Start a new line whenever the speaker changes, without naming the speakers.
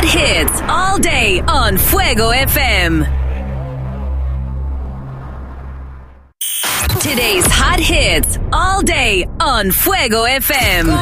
hot hits all day on Fuego FM. Today's hot hits all day on Fuego FM.